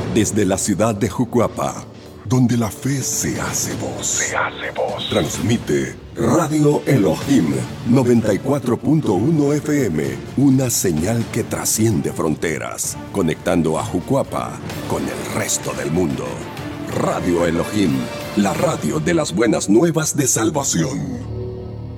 Desde la ciudad de Jucuapa, donde la fe se hace voz. Transmite Radio Elohim 94.1 FM, una señal que trasciende fronteras, conectando a Jucuapa con el resto del mundo. Radio Elohim, la radio de las buenas nuevas de salvación.